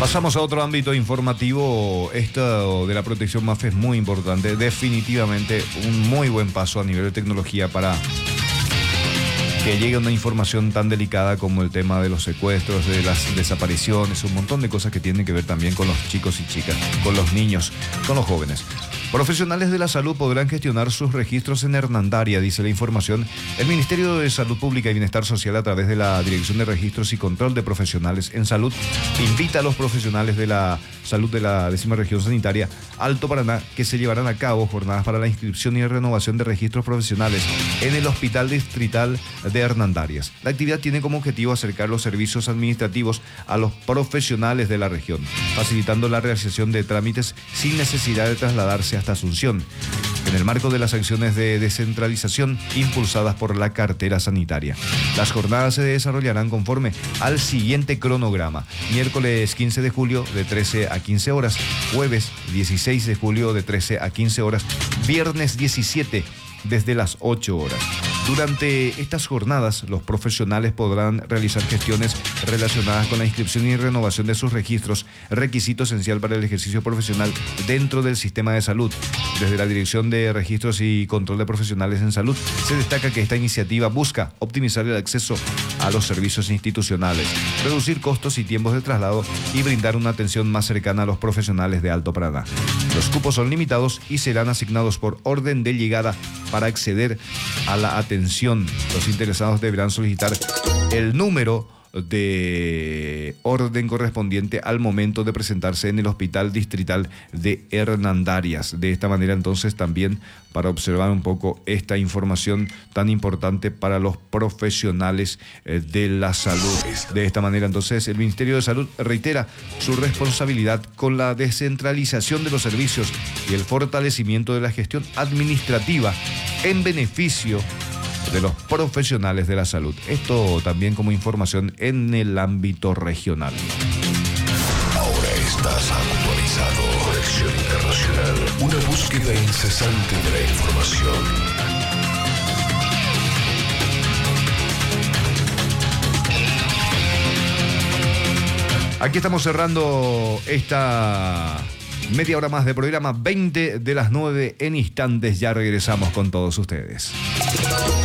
Pasamos a otro ámbito informativo. Esto de la protección MAFE es muy importante. Definitivamente un muy buen paso a nivel de tecnología para que llegue una información tan delicada como el tema de los secuestros, de las desapariciones, un montón de cosas que tienen que ver también con los chicos y chicas, con los niños, con los jóvenes. Profesionales de la salud podrán gestionar sus registros en Hernandaria, dice la información. El Ministerio de Salud Pública y Bienestar Social, a través de la Dirección de Registros y Control de Profesionales en Salud, invita a los profesionales de la salud de la 10ª Región Sanitaria Alto Paraná que se llevarán a cabo jornadas para la inscripción y renovación de registros profesionales en el Hospital Distrital de Hernandarias. La actividad tiene como objetivo acercar los servicios administrativos a los profesionales de la región, facilitando la realización de trámites sin necesidad de trasladarse hasta Asunción, en el marco de las acciones de descentralización impulsadas por la cartera sanitaria. Las jornadas se desarrollarán conforme al siguiente cronograma: miércoles 15 de julio de 13 a 15 horas, jueves 16 de julio de 13 a 15 horas, viernes 17 desde las 8 horas. Durante estas jornadas, los profesionales podrán realizar gestiones relacionadas con la inscripción y renovación de sus registros, requisito esencial para el ejercicio profesional dentro del sistema de salud. Desde la Dirección de Registros y Control de Profesionales en Salud, se destaca que esta iniciativa busca optimizar el acceso a los servicios institucionales, reducir costos y tiempos de traslado y brindar una atención más cercana a los profesionales de Alto Paraná. Los cupos son limitados y serán asignados por orden de llegada. Para acceder a la atención, los interesados deberán solicitar el número de orden correspondiente al momento de presentarse en el Hospital Distrital de Hernandarias. De esta manera, entonces, también para observar un poco esta información tan importante para los profesionales de la salud. De esta manera, entonces, el Ministerio de Salud reitera su responsabilidad con la descentralización de los servicios y el fortalecimiento de la gestión administrativa en beneficio de los profesionales de la salud. Esto también como información en el ámbito regional. Ahora estás actualizado. Conexión Internacional. Una búsqueda incesante de la información. Aquí estamos cerrando esta media hora más de programa, 20 de las 9 en instantes. Ya regresamos con todos ustedes.